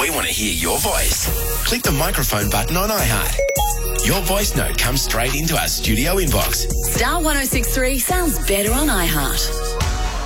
We want to hear your voice. Click the microphone button on iHeart. Your voice note comes straight into our studio inbox. Star 106.3 sounds better on iHeart.